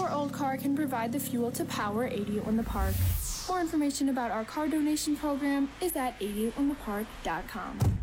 Your old car can provide the fuel to power 88 in the Park. More information about our car donation program is at 88inthepark.com.